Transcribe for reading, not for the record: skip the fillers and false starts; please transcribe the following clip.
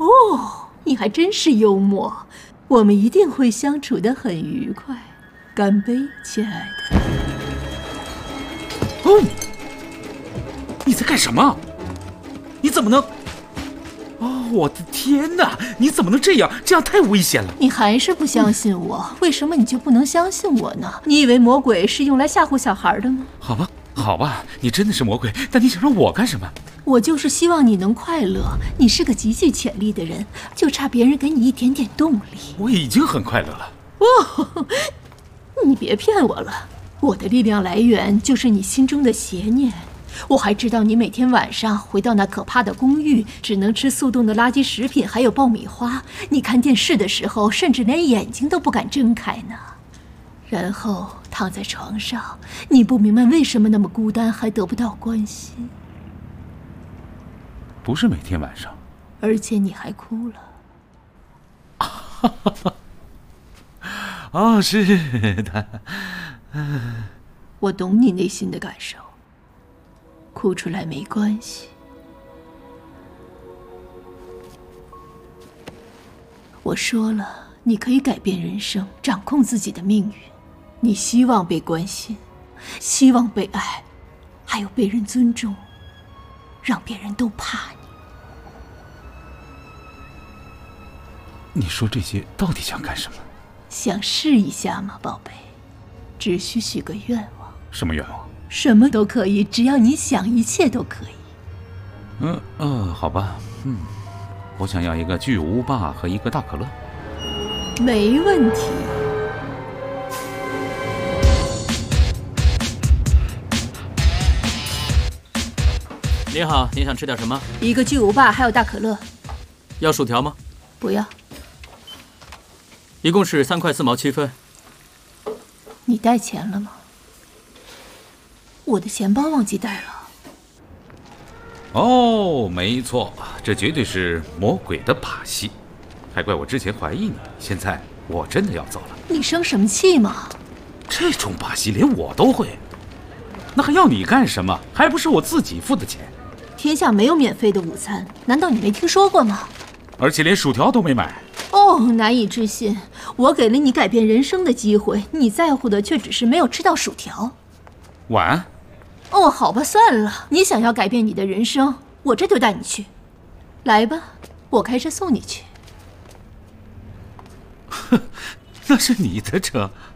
哦，你还真是幽默，我们一定会相处得很愉快。干杯，亲爱的。 哦，你在干什么？你怎么能……哦，我的天哪！你怎么能这样？这样太危险了。 你还是不相信我？为什么你就不能相信我呢？你以为魔鬼是用来吓唬小孩的吗？ 好吧，好吧，你真的是魔鬼，但你想让我干什么？ 我就是希望你能快乐。你是个极具潜力的人，就差别人给你一点点动力。 我已经很快乐了。 哦，你别骗我了，我的力量来源就是你心中的邪念。我还知道你每天晚上回到那可怕的公寓，只能吃速冻的垃圾食品，还有爆米花。你看电视的时候，甚至连眼睛都不敢睁开呢。然后躺在床上，你不明白为什么那么孤单，还得不到关心。 不是每天晚上， 而且你还哭了。 哦，是的。 我懂你内心的感受，哭出来没关系。我说了，你可以改变人生，掌控自己的命运。你希望被关心，希望被爱，还有被人尊重，让别人都怕你。你说这些到底想干什么？ 想试一下吗，宝贝？只需许个愿望。 什么愿望？ 什么都可以，只要你想，一切都可以。 好吧，我想要一个巨无霸和一个大可乐。 没问题。 你好，你想吃点什么？ 一个巨无霸，还有大可乐。 要薯条吗？ 不要。 一共是3块4毛7分。 你带钱了吗？我的钱包忘记带了。 哦，没错，这绝对是魔鬼的把戏，还怪我之前怀疑你，现在我真的要走了。 你生什么气吗？ 这种把戏连我都会，那还要你干什么？还不是我自己付的钱。 天下没有免费的午餐，难道你没听说过吗？ 而且连薯条都没买。 哦，难以置信，我给了你改变人生的机会，你在乎的却只是没有吃到薯条。 晚安。 哦，好吧，算了，你想要改变你的人生，我这就带你去。来吧，我开车送你去。 哼，那是你的车。